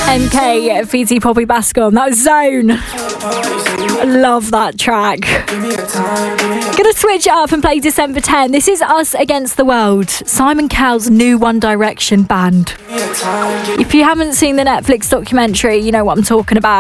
MK, VT Poppy Bascom. That was Zone. I love that track. Gonna switch it up and play December 10. This is Us Against the World, Simon Cowell's new One Direction band. If you haven't seen the Netflix documentary, you know what I'm talking about.